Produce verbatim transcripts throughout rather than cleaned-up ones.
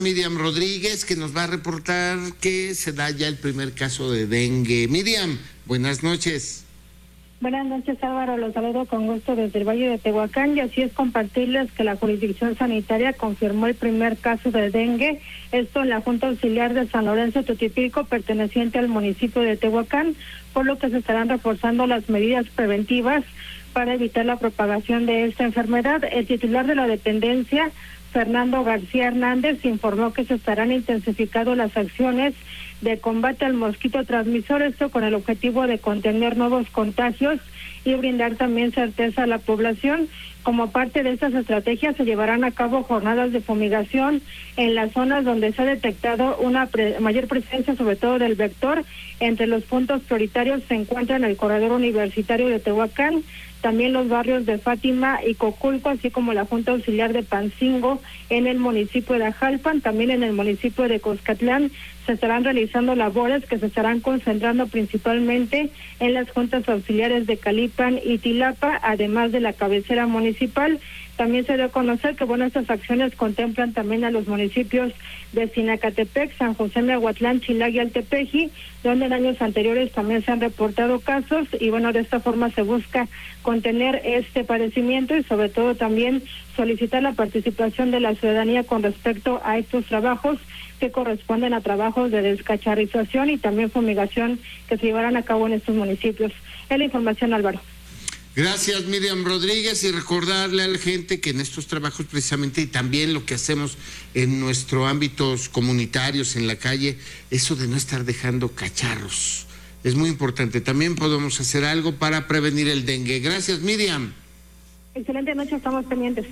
Miriam Rodríguez, que nos va a reportar que se da ya el primer caso de dengue. Miriam, buenas noches. Buenas noches, Álvaro. Los saludo con gusto desde el Valle de Tehuacán, y así es compartirles que la jurisdicción sanitaria confirmó el primer caso de dengue, esto en la Junta Auxiliar de San Lorenzo Tutipilco, perteneciente al municipio de Tehuacán, por lo que se estarán reforzando las medidas preventivas para evitar la propagación de esta enfermedad. El titular de la dependencia, Fernando García Hernández, informó que se estarán intensificando las acciones de combate al mosquito transmisor, esto con el objetivo de contener nuevos contagios y brindar también certeza a la población. Como parte de estas estrategias se llevarán a cabo jornadas de fumigación en las zonas donde se ha detectado una pre- mayor presencia, sobre todo del vector. Entre los puntos prioritarios se encuentran el corredor universitario de Tehuacán, también los barrios de Fátima y Coculco, así como la Junta Auxiliar de Pancingo en el municipio de Ajalpan. También en el municipio de Coscatlán se estarán realizando labores que se estarán concentrando principalmente en las juntas auxiliares de Calipan y Tilapa, además de la cabecera municipal. También se dio a conocer que, bueno, estas acciones contemplan también a los municipios de Sinacatepec, San José Miahuatlán, Chilag y Altepeji, donde en años anteriores también se han reportado casos, y bueno, de esta forma se busca contener este padecimiento y sobre todo también solicitar la participación de la ciudadanía con respecto a estos trabajos que corresponden a trabajos de descacharrización y también fumigación que se llevarán a cabo en estos municipios. Es la información, Álvaro. Gracias, Miriam Rodríguez, y recordarle a la gente que en estos trabajos precisamente, y también lo que hacemos en nuestros ámbitos comunitarios, en la calle, eso de no estar dejando cacharros, es muy importante. También podemos hacer algo para prevenir el dengue. Gracias, Miriam. Excelente noche, estamos pendientes.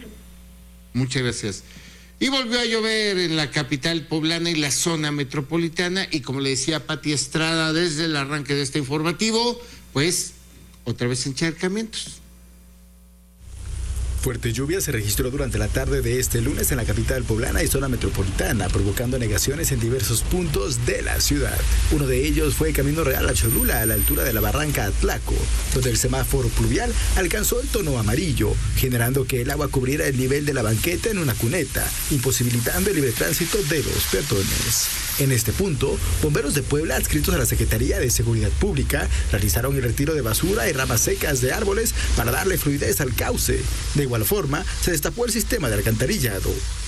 Muchas gracias. Y volvió a llover en la capital poblana y la zona metropolitana, y como le decía Pati Estrada desde el arranque de este informativo, pues otra vez encharcamientos. Fuerte lluvia se registró durante la tarde de este lunes en la capital poblana y zona metropolitana, provocando anegaciones en diversos puntos de la ciudad. Uno de ellos fue Camino Real a Cholula, a la altura de la barranca Atlaco, donde el semáforo pluvial alcanzó el tono amarillo, generando que el agua cubriera el nivel de la banqueta en una cuneta, imposibilitando el libre tránsito de los peatones. En este punto, bomberos de Puebla, adscritos a la Secretaría de Seguridad Pública, realizaron el retiro de basura y ramas secas de árboles para darle fluidez al cauce. De igual forma, se destapó el sistema de alcantarillado.